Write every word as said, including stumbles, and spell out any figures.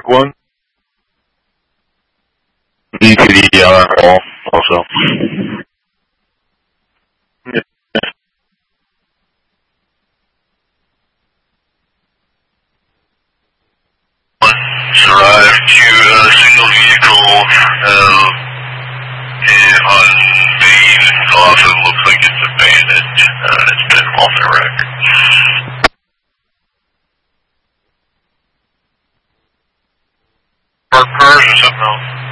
Mark one. E T D on that wall also. Yeah. Arrived to a single vehicle uh, on main off. It looks like it's abandoned. Uh, it's been off the wreck. Parked cars or something else?